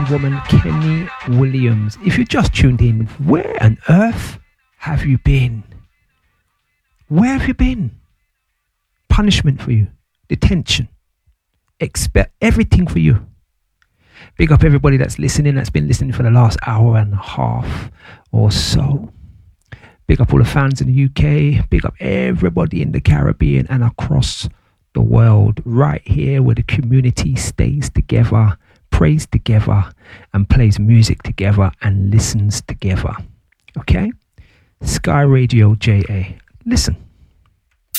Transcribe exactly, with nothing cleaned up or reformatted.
woman Kenny Williams. If you just tuned in, where on earth have you been? Where have you been? Punishment for you, detention, expect everything for you. Big up everybody that's listening, that's been listening for the last hour and a half or so. Big up all the fans in the U K. Big up everybody in the Caribbean and across the world, right here where the community stays together, prays together, and plays music together and listens together. Okay? Sky Radio J A. Listen.